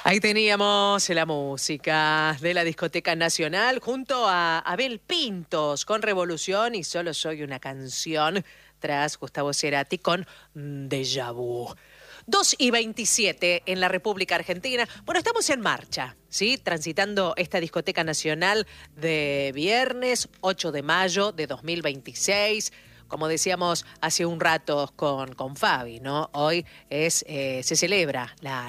Ahí teníamos la música de la Discoteca Nacional junto a Abel Pintos con Revolución y Solo Soy una canción, tras Gustavo Cerati con Déjà Vu. 2:27 en la República Argentina. Bueno, estamos en marcha, ¿sí? Transitando esta Discoteca Nacional de viernes 8 de mayo de 2026. Como decíamos hace un rato con Fabi, ¿no? Hoy se celebra la